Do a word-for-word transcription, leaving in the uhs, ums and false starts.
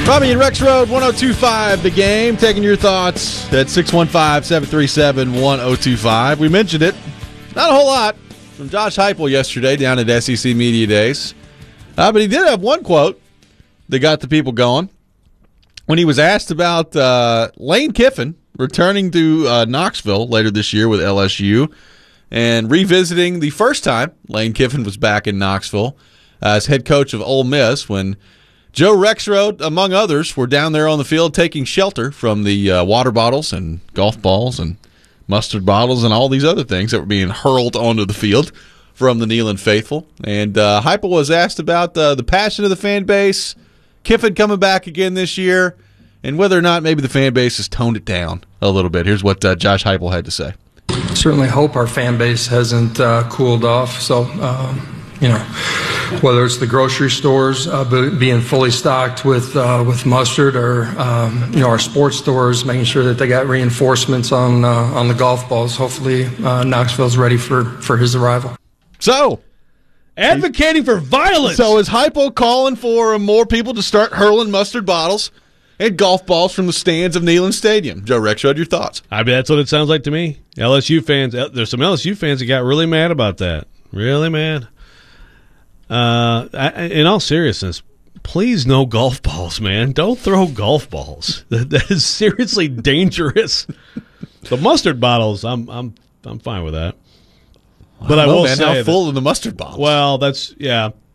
Robbie and Rex Road, one oh two five The Game. Taking your thoughts at six one five, seven three seven, one oh two five. We mentioned it. Not a whole lot from Josh Heupel yesterday down at S E C Media Days. Uh, but he did have one quote that got the people going. When he was asked about uh, Lane Kiffin returning to uh, Knoxville later this year with L S U and revisiting the first time Lane Kiffin was back in Knoxville uh, as head coach of Ole Miss when Joe Rexrode, among others, were down there on the field taking shelter from the uh, water bottles and golf balls and mustard bottles and all these other things that were being hurled onto the field from the Neyland faithful. And uh, Heupel was asked about uh, the passion of the fan base, Kiffin coming back again this year, and whether or not maybe the fan base has toned it down a little bit. Here's what uh, Josh Heupel had to say. Certainly hope our fan base hasn't uh, cooled off. So, um, you know, whether it's the grocery stores uh, being fully stocked with uh, with mustard, or um, you know, our sports stores making sure that they got reinforcements on uh, on the golf balls. Hopefully, uh, Knoxville's ready for, for his arrival. So, advocating for violence. So is Heupel calling for more people to start hurling mustard bottles and golf balls from the stands of Neyland Stadium? Joe Rexrode, your thoughts? I mean, that's what it sounds like to me. L S U fans, there's some L S U fans that got really mad about that. Really mad. Uh, I, in all seriousness, please no golf balls, man. Don't throw golf balls. That, that is seriously dangerous. The mustard bottles, I'm I'm I'm fine with that. But I, I know, will man, say how that, full of the mustard bottles. Well, that's yeah.